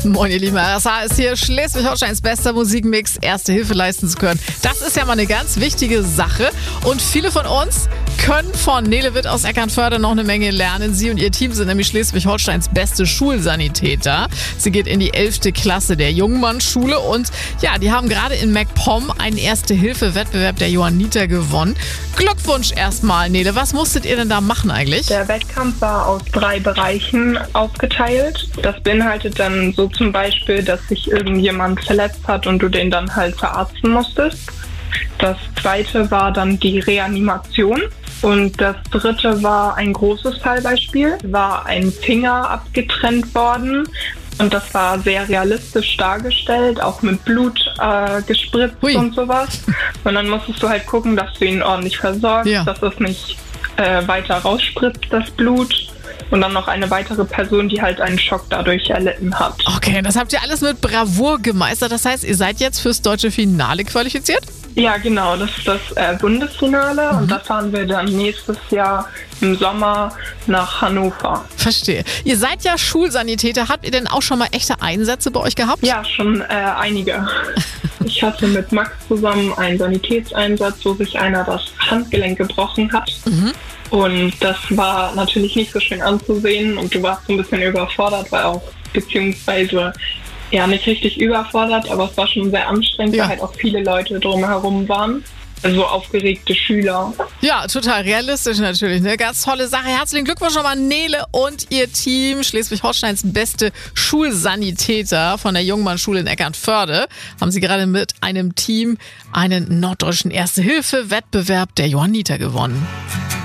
Moin ihr Lieben, RSH ist hier, Schleswig-Holsteins bester Musikmix, Erste Hilfe leisten zu können. Das ist ja mal eine ganz wichtige Sache und viele von uns können von Nele Witt aus Eckernförde noch eine Menge lernen. Sie und ihr Team sind nämlich Schleswig-Holsteins beste Schulsanitäter. Sie geht in die 11. Klasse der Jungmannschule und ja, die haben gerade in MacPom einen Erste-Hilfe-Wettbewerb der Johanniter gewonnen. Glückwunsch erstmal, Nele. Was musstet ihr denn da machen eigentlich? Der Wettkampf war aus 3 Bereichen aufgeteilt. Das beinhaltet dann so zum Beispiel, dass sich irgendjemand verletzt hat und du den dann halt verarzten musstest. Das zweite war dann die Reanimation. Und das dritte war ein großes Fallbeispiel. War ein Finger abgetrennt worden. Und das war sehr realistisch dargestellt, auch mit Blut gespritzt und sowas. Und dann musstest du halt gucken, dass du ihn ordentlich versorgst, dass es nicht weiter rausspritzt, das Blut. Und dann noch eine weitere Person, die halt einen Schock dadurch erlitten hat. Okay, das habt ihr alles mit Bravour gemeistert. Das heißt, ihr seid jetzt fürs deutsche Finale qualifiziert? Ja, genau. Das ist das Bundesfinale. Und da fahren wir dann nächstes Jahr im Sommer nach Hannover. Verstehe. Ihr seid ja Schulsanitäter. Habt ihr denn auch schon mal echte Einsätze bei euch gehabt? Ja, schon einige. Ich hatte mit Max zusammen einen Sanitätseinsatz, wo sich einer das Handgelenk gebrochen hat. Und das war natürlich nicht so schön anzusehen und du warst so ein bisschen überfordert, beziehungsweise nicht richtig überfordert, aber es war schon sehr anstrengend, weil halt auch viele Leute drumherum waren. Also aufgeregte Schüler. Ja, total realistisch natürlich. Eine ganz tolle Sache. Herzlichen Glückwunsch nochmal Nele und ihr Team. Schleswig-Holsteins beste Schulsanitäter von der Jungmannschule in Eckernförde. Haben sie gerade mit einem Team einen norddeutschen Erste-Hilfe-Wettbewerb der Johanniter gewonnen.